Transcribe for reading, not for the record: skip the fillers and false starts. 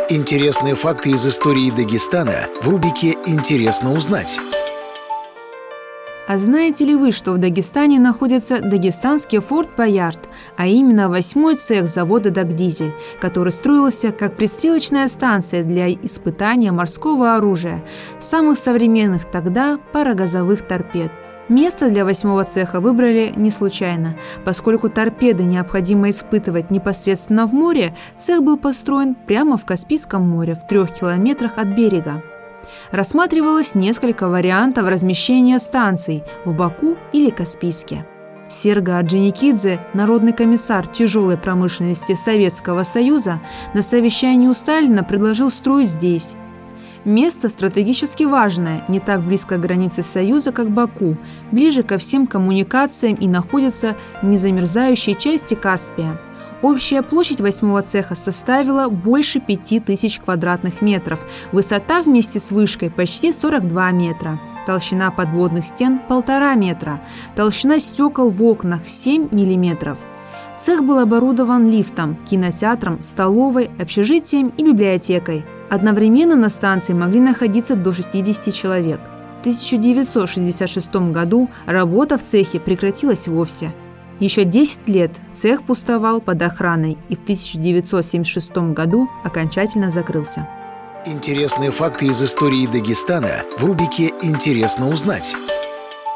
Интересные факты из истории Дагестана в рубрике «Интересно узнать». А знаете ли вы, что в Дагестане находится Дагестанский форт Боярд, а именно 8-й цех завода «Дагдизель», который строился как пристрелочная станция для испытания морского оружия, самых современных тогда парогазовых торпед. Место для 8-го цеха выбрали не случайно. Поскольку торпеды необходимо испытывать непосредственно в море, цех был построен прямо в Каспийском море, в 3 километрах от берега. Рассматривалось несколько вариантов размещения станций в Баку или Каспийске. Серго Орджоникидзе, народный комиссар тяжелой промышленности Советского Союза, на совещании у Сталина предложил строить здесь. Место стратегически важное, не так близко к границе Союза, как Баку, ближе ко всем коммуникациям и находится в незамерзающей части Каспия. Общая площадь 8-го цеха составила больше 5000 квадратных метров, высота вместе с вышкой почти 42 метра, толщина подводных стен 1,5 метра, толщина стекол в окнах 7 миллиметров. Цех был оборудован лифтом, кинотеатром, столовой, общежитием и библиотекой. Одновременно на станции могли находиться до 60 человек. В 1966 году работа в цехе прекратилась вовсе. Еще 10 лет цех пустовал под охраной и в 1976 году окончательно закрылся. Интересные факты из истории Дагестана в рубрике «Интересно узнать».